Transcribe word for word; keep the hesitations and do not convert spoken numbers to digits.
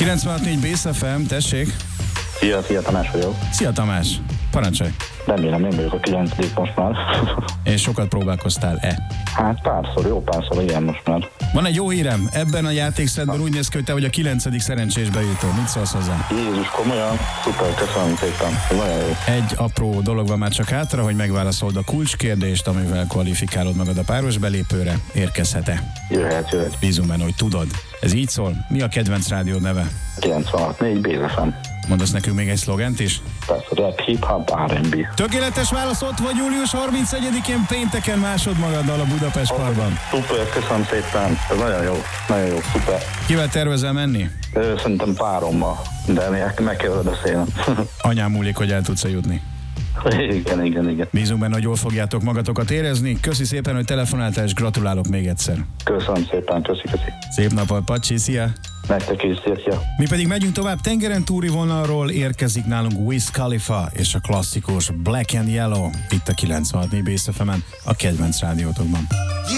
kilencvenhat négy Bész ef em, tessék. Szia, szia, Tamás vagyok. Szia Tamás, parancsolj. Remélem, én vagyok a kilencedik most már. És sokat próbálkoztál-e? Hát párszor, jó párszor, igen, most már. Van egy jó hírem, ebben a játékszedben úgy néz ki, hogy te vagy a kilencedik szerencsésbe jutó. Mit szólsz hozzá? Jézus, komolyan? Szuper, köszönöm szépen. Nagyon jó. Egy apró dolog van már csak hátra, hogy megválaszold a kulcskérdést, amivel kvalifikálod magad a páros belépőre. Érkezhet-e? Jöhet, jöhet. Bízunk benne, hogy tudod. Ez így szól? Mi a kedvenc rádiód neve? kilencvenhat négy Bész ef em. Mondasz nekünk még egy szlogent is? Persze, rap, hip-hop, er and bé. Tökéletes válasz, ott vagy július harmincegyedikén pénteken másod magaddal a Budapest Parkban. Szuper, köszönöm szépen. Ez nagyon jó, nagyon jó, szuper. Kivel tervezel menni? Ö, Szerintem párommal, de meg, meg kell beszélnem. Anyám múlik, hogy el tudsz-e jutni. Igen, igen, igen. Bízunk benne, hogy jól fogjátok magatokat érezni. Köszi szépen, hogy telefonáltál, és gratulálok még egyszer. Köszönöm szépen, köszi, köszi. Szép napot, Pacsi, szia! Nektek is, szia, szia. Mi pedig megyünk tovább, tengeren túli vonalról érkezik nálunk Wiz Khalifa és a klasszikus Black and Yellow itt a kilencvenhat négy Bész ef emen, a kedvenc rádiótokban.